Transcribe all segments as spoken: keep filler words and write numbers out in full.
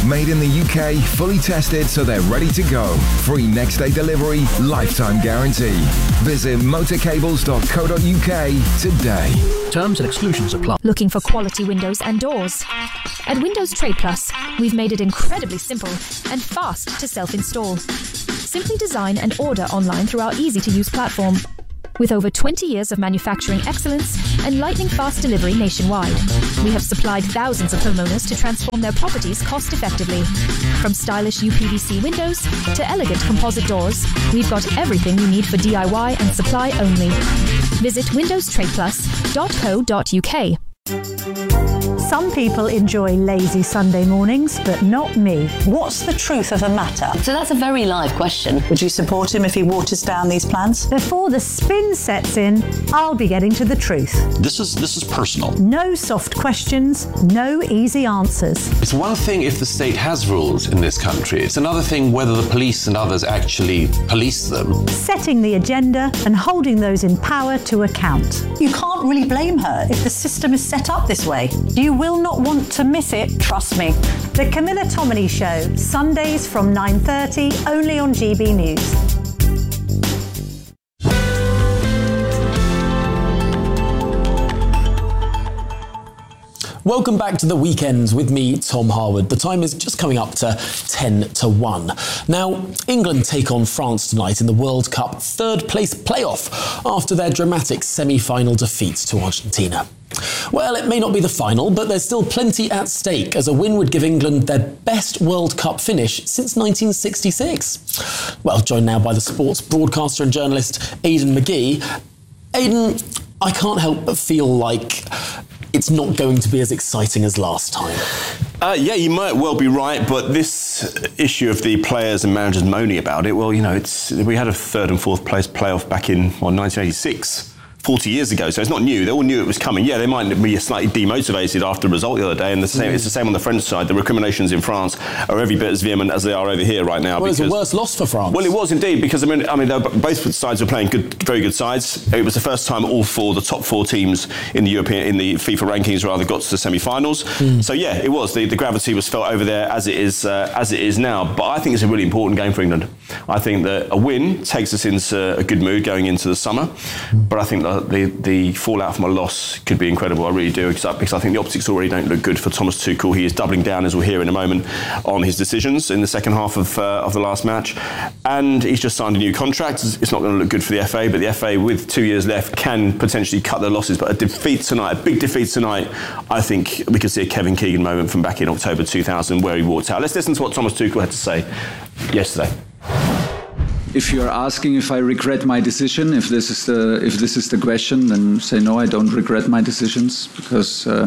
Made in the U K, fully tested so they're ready to go. Free next day delivery, lifetime guarantee. Visit motorcables dot co dot U K today. Terms and exclusions apply. Looking for quality windows and doors? At Windows Trade Plus, we've made it incredibly simple and fast to self-install. Simply design and order online through our easy-to-use platform. With over twenty years of manufacturing excellence and lightning-fast delivery nationwide, we have supplied thousands of homeowners to transform their properties cost-effectively. From stylish U P V C windows to elegant composite doors, we've got everything you need for D I Y and supply only. Visit windows trade plus dot co dot U K. Some people enjoy lazy Sunday mornings, but not me. What's the truth of the matter? So that's a very live question. Would you support him if he waters down these plans? Before the spin sets in, I'll be getting to the truth. This is this is personal. No soft questions, no easy answers. It's one thing if the state has rules in this country. It's another thing whether the police and others actually police them. Setting the agenda and holding those in power to account. You can't really blame her if the system is set up this way. You will not want to miss it, trust me. The Camilla Tominey Show, Sundays from nine thirty, only on G B News. Welcome back to The Weekends with me, Tom Harwood. The time is just coming up to ten to one. Now, England take on France tonight in the World Cup third place playoff after their dramatic semi-final defeat to Argentina. Well, it may not be the final, but there's still plenty at stake, as a win would give England their best World Cup finish since nineteen sixty-six. Well, joined now by the sports broadcaster and journalist Aidan McGee. Aidan, I can't help but feel like it's not going to be as exciting as last time. Uh, yeah, you might well be right, but this issue of the players and managers moaning about it, well, you know, it's we had a third and fourth place playoff back in, well, nineteen eighty-six. forty years ago, so it's not new. They all knew it was coming. Yeah, they might be slightly demotivated after the result the other day, and the same, mm. it's the same on the French side. The recriminations in France are every bit as vehement as they are over here right now. Well, because, it's a worse loss for France. Well, it was indeed, because I mean, I mean, both sides were playing good, very good sides. It was the first time all four, the top four teams in the European, in the FIFA rankings, rather, got to the semi-finals. Mm. So yeah, it was. The, the gravity was felt over there as it is, uh, as it is now. But I think it's a really important game for England. I think that a win takes us into a good mood going into the summer. Mm. But I think that the the fallout from a loss could be incredible. I really do, because I, because I think the optics already don't look good for Thomas Tuchel. He is doubling down, as we'll hear in a moment, on his decisions in the second half of uh, of the last match, and he's just signed a new contract. It's not going to look good for the F A, but the F A, with two years left, can potentially cut their losses. But a defeat tonight, a big defeat tonight, I think we could see a Kevin Keegan moment from back in October two thousand, where he walked out. Let's listen to what Thomas Tuchel had to say yesterday. If you're asking if I regret my decision, if this is the if this is the question, then say no, I don't regret my decisions, because uh,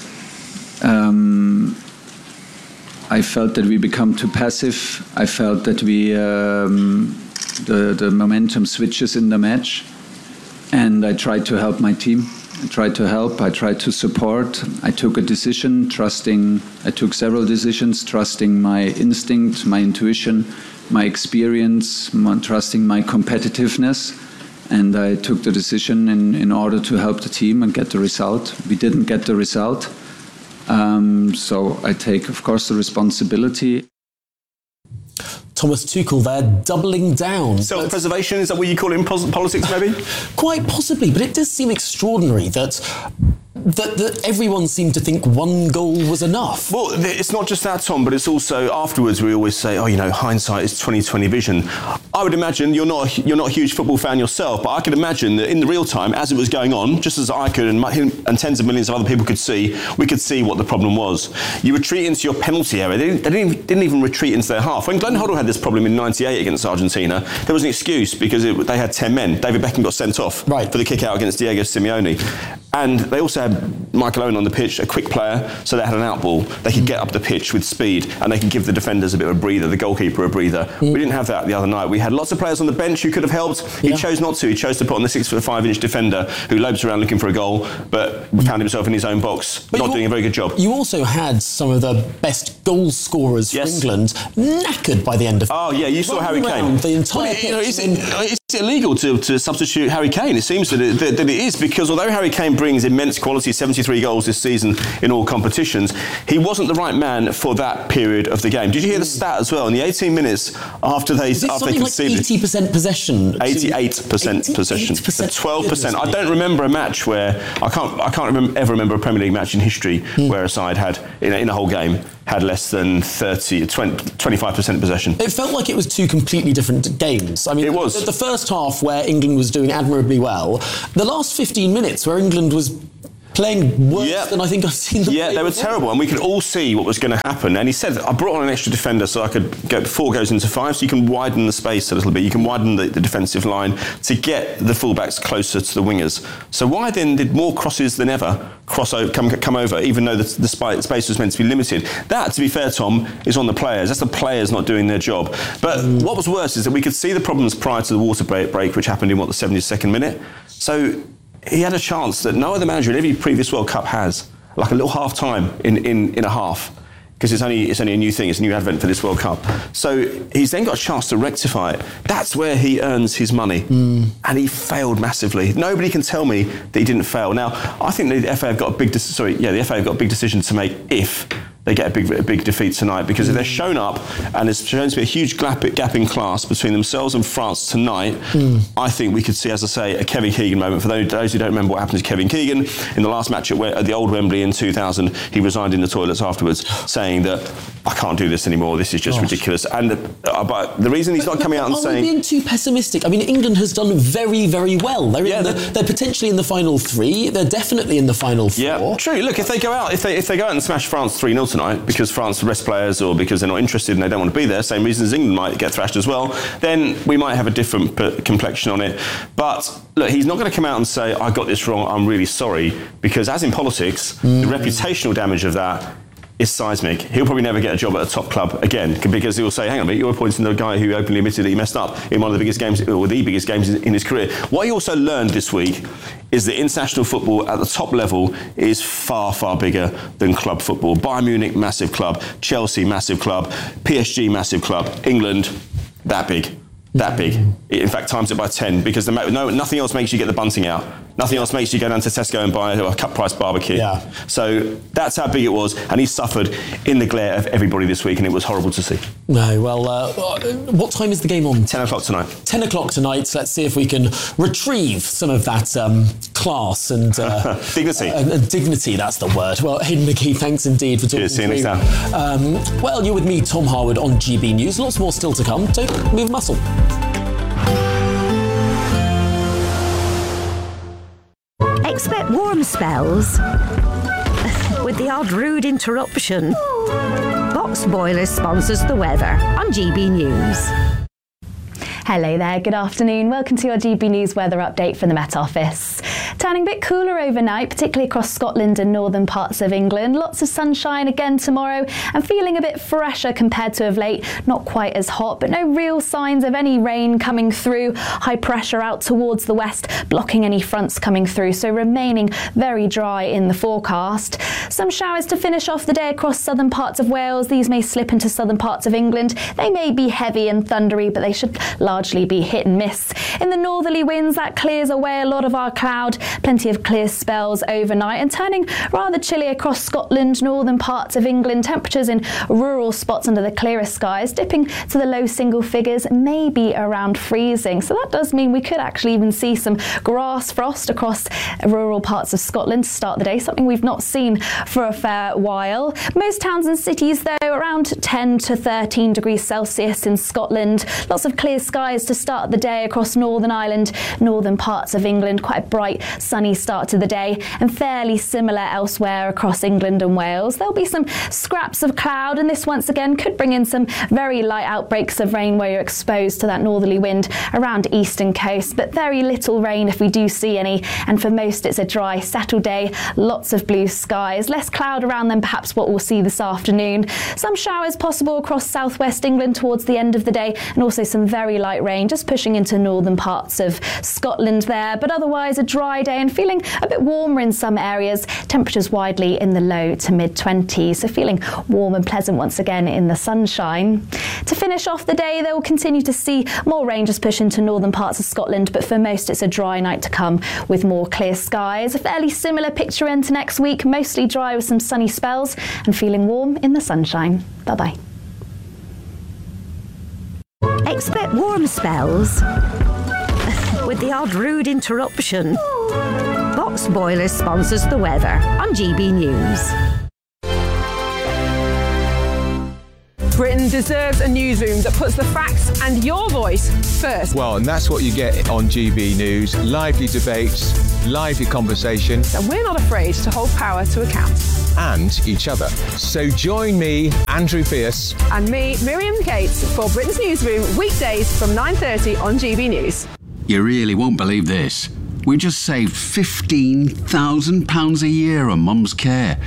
um, I felt that we become too passive. I felt that we um, the the momentum switches in the match, and I tried to help my team. I tried to help. I tried to support. I took a decision, trusting. I took several decisions, trusting my instinct, my intuition, my experience, my, trusting my competitiveness, and I took the decision in, in order to help the team and get the result. We didn't get the result, um, so I take, of course, the responsibility. Thomas Tuchel there, doubling down. Self-preservation, is that what you call it in politics, maybe? Quite possibly, but it does seem extraordinary that That, that everyone seemed to think one goal was enough. Well, it's not just that, Tom, but it's also afterwards we always say, oh, you know, hindsight is twenty twenty vision. I would imagine you're not a, you're not a huge football fan yourself, but I could imagine that in the real time, as it was going on, just as I could and, my, and tens of millions of other people could see, we could see what the problem was. You retreat into your penalty area. They didn't, they didn't, even, didn't even retreat into their half. When Glenn Hoddle had this problem in ninety-eight against Argentina, there was an excuse because it, they had ten men. David Beckham got sent off right. for the kick out against Diego Simeone. And they also had Michael Owen on the pitch, a quick player, so they had an out ball. They could get up the pitch with speed, and they could give the defenders a bit of a breather, the goalkeeper a breather. Mm. We didn't have that the other night. We had lots of players on the bench who could have helped. He yeah. chose not to. He chose to put on the six foot five inch defender who lopes around looking for a goal, but found himself in his own box, but not doing a very good job. You also had some of the best goal scorers yes. for England knackered by the end of. Oh yeah, you saw how it came. The entire well, you know, it's, it's Is it illegal to, to substitute Harry Kane? It seems that it, that, that it is, because although Harry Kane brings immense quality, seventy-three goals this season in all competitions, he wasn't the right man for that period of the game. Did you hear the stat as well? In the eighteen minutes after they, Is it after they conceded... like eighty percent possession? eighty-eight percent possession. twelve percent. I don't remember a match where... I can't I can't remember, ever remember a Premier League match in history hmm. where a side had, in a, in a whole game, had less than thirty, twenty, twenty-five percent possession. It felt like it was two completely different games. I mean, it was. The, the first half where England was doing admirably well, the last fifteen minutes where England was playing worse yep. than I think I've seen them Yeah, play they were before. terrible, and we could all see what was going to happen. And he said, I brought on an extra defender so I could get four goes into five, so you can widen the space a little bit. You can widen the, the defensive line to get the fullbacks closer to the wingers. So why then did more crosses than ever cross over, come, come over, even though the, the space was meant to be limited? That, to be fair, Tom, is on the players. That's the players not doing their job. But mm. what was worse is that we could see the problems prior to the water break, break which happened in, what, the seventy-second minute? So he had a chance that no other manager in every previous World Cup has, like a little half time in, in, in a half, because it's only it's only a new thing, it's a new advent for this World Cup. So he's then got a chance to rectify it. That's where he earns his money, mm. and he failed massively. Nobody can tell me that he didn't fail. Now, I think the F A have got a big de- sorry, yeah, the F A have got a big decision to make if they get a big a big defeat tonight, because if they're shown up and there's shown to be a huge gap, gap in class between themselves and France tonight, mm. I think we could see, as I say, a Kevin Keegan moment. For those who don't remember what happened to Kevin Keegan, in the last match at, at the old Wembley in two thousand, he resigned in the toilets afterwards, saying that, I can't do this anymore, this is just Gosh. ridiculous. And uh, but the reason he's but, not coming but, out and are saying... Are we being too pessimistic? I mean, England has done very, very well. They're, yeah, in the, they're potentially in the final three. They're definitely in the final four. Yeah, true. Look, if they go out, if they if they go out and smash France three nil tonight, because France rest players or because they're not interested and they don't want to be there, same reasons England might get thrashed as well, then we might have a different p- complexion on it. But look, he's not going to come out and say, I got this wrong, I'm really sorry, because as in politics, mm. the reputational damage of that is seismic. He'll probably never get a job at a top club again, because he'll say, hang on a minute, you're appointing the guy who openly admitted that he messed up in one of the biggest games, or the biggest games in his career. What he also learned this week is that international football at the top level is far, far bigger than club football. Bayern Munich, massive club. Chelsea, massive club. P S G, massive club. England, that big. That big. In fact, times it by ten, because the, no, nothing else makes you get the bunting out. Nothing else makes you go down to Tesco and buy a cut-price barbecue. Yeah. So that's how big it was, and he suffered in the glare of everybody this week, and it was horrible to see. No, well, uh, what time is the game on? ten o'clock tonight. ten o'clock tonight. Let's see if we can retrieve some of that um, class and... Uh, dignity. Uh, uh, dignity, that's the word. Well, Hayden McKee, thanks indeed for talking Cheers, see you next time. Um, well, you're with me, Tom Harwood, on G B News. Lots more still to come. Don't move muscle. Expect warm spells with the odd rude interruption. Box Boilers sponsors the weather on G B News. Hello there, good afternoon. Welcome to your G B News weather update from the Met Office. Turning a bit cooler overnight, particularly across Scotland and northern parts of England. Lots of sunshine again tomorrow and feeling a bit fresher compared to of late. Not quite as hot, but no real signs of any rain coming through. High pressure out towards the west, blocking any fronts coming through, so remaining very dry in the forecast. Some showers to finish off the day across southern parts of Wales. These may slip into southern parts of England. They may be heavy and thundery, but they should largely be hit and miss. In the northerly winds, that clears away a lot of our cloud. Plenty of clear spells overnight and turning rather chilly across Scotland, northern parts of England. Temperatures in rural spots under the clearest skies dipping to the low single figures, maybe around freezing. So that does mean we could actually even see some grass frost across rural parts of Scotland to start the day, something we've not seen for a fair while. Most towns and cities, though, around ten to thirteen degrees Celsius in Scotland. Lots of clear skies to start the day across Northern Ireland, northern parts of England. Quite a bright, sunny start to the day, and fairly similar elsewhere across England and Wales. There'll be some scraps of cloud, and this once again could bring in some very light outbreaks of rain where you're exposed to that northerly wind around eastern coast, but very little rain if we do see any. And for most, it's a dry, settled day. Lots of blue skies, less cloud around than perhaps what we'll see this afternoon. Some showers possible across southwest England towards the end of the day, and also some very light rain just pushing into northern parts of Scotland there, but otherwise a dry Friday and feeling a bit warmer in some areas. Temperatures widely in the low to mid twenties, so feeling warm and pleasant once again in the sunshine. To finish off the day, they will continue to see more rain just push into northern parts of Scotland, but for most it's a dry night to come with more clear skies. A fairly similar picture into next week, mostly dry with some sunny spells and feeling warm in the sunshine. Bye-bye. Expect warm spells with the odd rude interruption. Box Boilers sponsors the weather on G B News. Britain deserves a newsroom that puts the facts and your voice first. Well, and that's what you get on G B News. Lively debates, lively conversation. And we're not afraid to hold power to account. And each other. So join me, Andrew Pierce. And me, Miriam Cates, for Britain's Newsroom, weekdays from nine thirty on G B News. You really won't believe this. We just saved fifteen thousand pounds a year on Mum's care.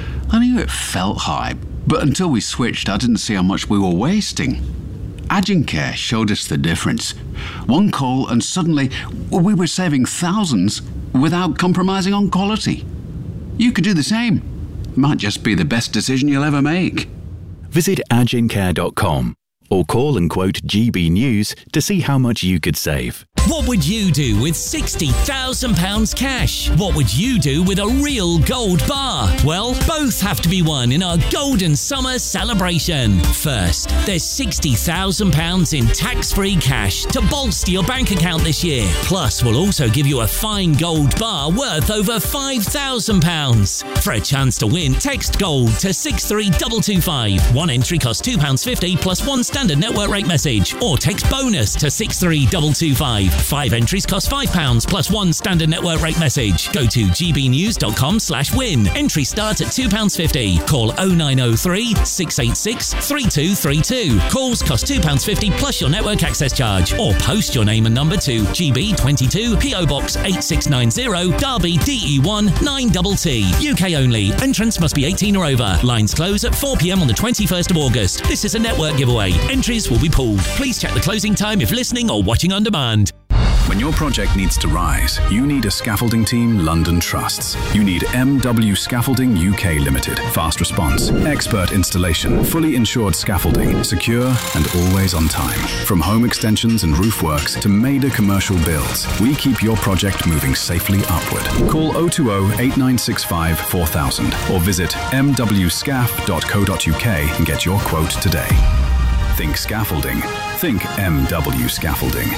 I knew it felt high, but until we switched, I didn't see how much we were wasting. Agincare showed us the difference. One call and suddenly we were saving thousands without compromising on quality. You could do the same. Might just be the best decision you'll ever make. Visit agincare dot com or call and quote G B News to see how much you could save. What would you do with sixty thousand pounds cash? What would you do with a real gold bar? Well, both have to be won in our Golden Summer celebration. First, there's sixty thousand pounds in tax-free cash to bolster your bank account this year. Plus, we'll also give you a fine gold bar worth over five thousand pounds. For a chance to win, text GOLD to six three two two five. One entry costs two pounds fifty plus one standard network rate message. Or text BONUS to six three two two five. Five entries cost five pounds plus one standard network rate message. Go to gbnews.com slash win. Entry starts at two pounds fifty. Call oh nine oh three, six eight six, three two three two. Calls cost two pounds fifty plus your network access charge. Or post your name and number to G B twenty-two, P O Box eight six nine zero, Derby D E one nine T T. U K only. Entrance must be eighteen or over. Lines close at four p m on the twenty-first of August. This is a network giveaway. Entries will be pulled. Please check the closing time if listening or watching on demand. When your project needs to rise, you need a scaffolding team London trusts. You need M W Scaffolding U K Limited. Fast response, expert installation, fully insured scaffolding, secure and always on time. From home extensions and roof works to major commercial builds, we keep your project moving safely upward. Call oh two oh, eight nine six five, four thousand or visit m w scaff dot co dot u k and get your quote today. Think scaffolding. Think M W Scaffolding.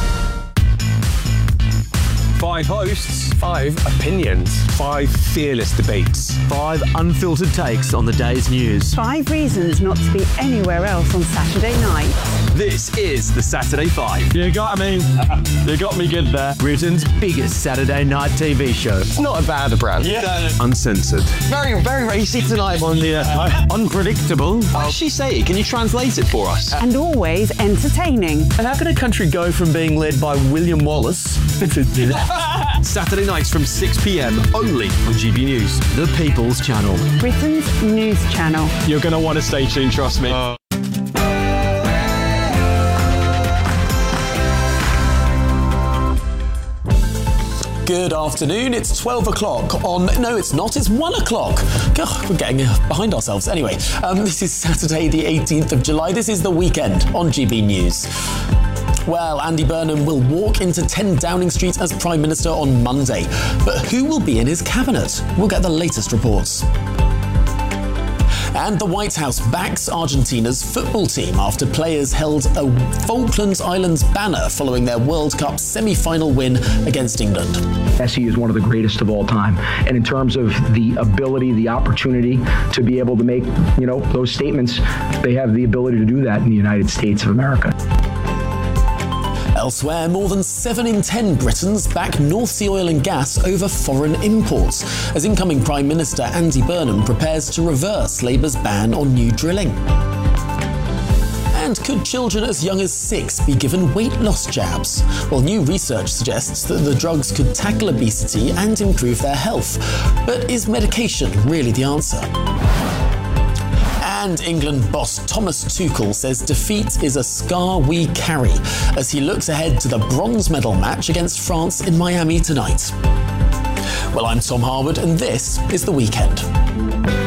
Five hosts, five opinions, five fearless debates, five unfiltered takes on the day's news. Five reasons not to be anywhere else on Saturday night. This is the Saturday Five. You got me. You got me good there. Britain's biggest Saturday night T V show. It's not a bad brand. Yeah. Uncensored. Very, very racy tonight on the uh, unpredictable. What did she say? Can you translate it for us? And always entertaining. And how can a country go from being led by William Wallace Saturday nights from six p m only on G B News, the People's Channel. Britain's news channel. You're going to want to stay tuned, trust me. Uh. Good afternoon, it's twelve o'clock on... No, it's not, it's one o'clock. God, we're getting behind ourselves. Anyway, um, this is Saturday the eighteenth of July. This is the weekend on G B News. Well, Andy Burnham will walk into ten Downing Street as Prime Minister on Monday. But who will be in his cabinet? We'll get the latest reports. And the White House backs Argentina's football team after players held a Falklands Islands banner following their World Cup semi-final win against England. Messi is one of the greatest of all time. And in terms of the ability, the opportunity to be able to make, you know, those statements, they have the ability to do that in the United States of America. Elsewhere, more than seven in ten Britons back North Sea oil and gas over foreign imports, as incoming Prime Minister Andy Burnham prepares to reverse Labour's ban on new drilling. And could children as young as six be given weight loss jabs? Well, new research suggests that the drugs could tackle obesity and improve their health. But is medication really the answer? And England boss Thomas Tuchel says defeat is a scar we carry as he looks ahead to the bronze medal match against France in Miami tonight. Well, I'm Tom Harwood, and this is The Weekend.